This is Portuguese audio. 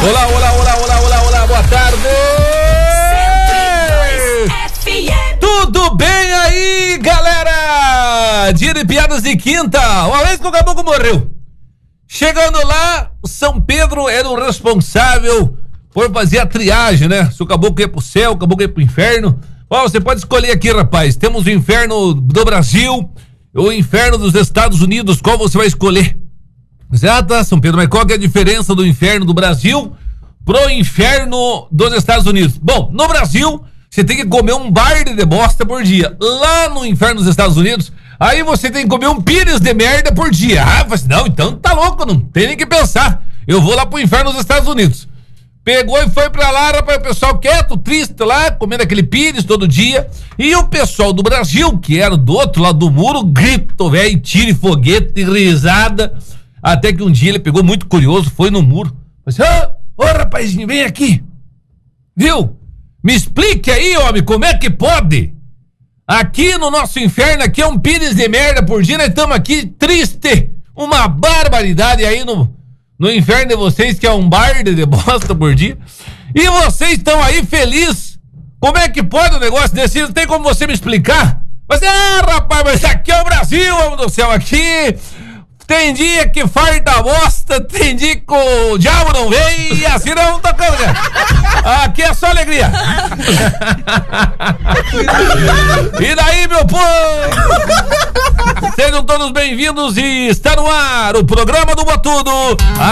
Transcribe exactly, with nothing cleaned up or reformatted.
Olá, olá, olá, olá, olá, olá, boa tarde! Tudo bem aí, galera? Dia de piadas de quinta. Uma vez que o caboclo morreu. Chegando lá, São Pedro era o responsável por fazer a triagem, né? Se o caboclo ia pro céu, o caboclo ia pro inferno. Ó, você pode escolher aqui, rapaz. Temos o inferno do Brasil, o inferno dos Estados Unidos. Qual você vai escolher? Ah, tá, São Pedro, mas qual que é a diferença do inferno do Brasil pro inferno dos Estados Unidos? Bom, no Brasil, você tem que comer um barde de bosta por dia. Lá no inferno dos Estados Unidos, aí você tem que comer um pires de merda por dia. Ah, mas não, então tá louco, não tem nem que pensar. Eu vou lá pro inferno dos Estados Unidos. Pegou e foi pra lá, rapaz, o pessoal quieto, triste lá, comendo aquele pires todo dia. E o pessoal do Brasil, que era do outro lado do muro, grito, velho, tiro e foguete, risada. Até que um dia ele pegou muito curioso, foi no muro. Falei assim, ô, ô rapazinho, vem aqui. Viu? Me explique aí, homem, como é que pode? Aqui no nosso inferno, aqui é um pires de merda por dia, nós estamos aqui triste. Uma barbaridade aí no, no inferno de vocês, que é um barde de bosta por dia. E vocês estão aí felizes. Como é que pode um negócio desse? Não tem como você me explicar? Mas, ah, rapaz, mas aqui é o Brasil, homem do céu, aqui... Tem dia que farta bosta, tem dia que o diabo não vem e assim não tocando, né? Aqui é só alegria. E daí, meu povo? Sejam todos bem-vindos e está no ar o programa do Botudo.